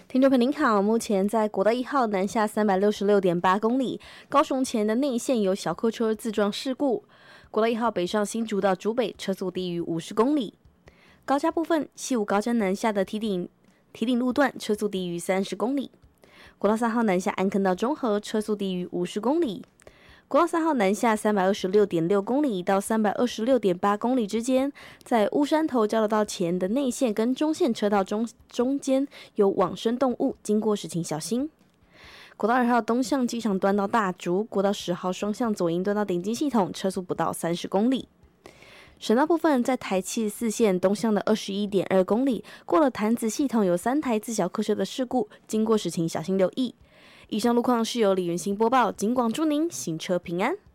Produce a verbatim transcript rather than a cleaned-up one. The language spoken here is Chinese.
听众朋友您好，目前在国道一号南下三百六十六点八公里，高雄前的内线有小客车自撞事故。国道一号北上新竹到竹北，车速低于五十公里。高架部分，西武高架南下的堤顶堤顶路段车速低于三十公里。国道三号南下安坑到中和，车速低于五十公里。国道三号南下三百二十六点六公里到三百二十六点八公里之间，在乌山头交流道前的内线跟中线车道中中间有往生动物，经过时请小心。国道二号东向机场端到大竹，国道十号双向左营端到顶基系统，车速不到三十公里。省道部分，在台七四线东向的二十一点二公里，过了潭子系统有三台自小客车的事故，经过时请小心留意。以上路况是由李元兴播报，警广祝您行车平安。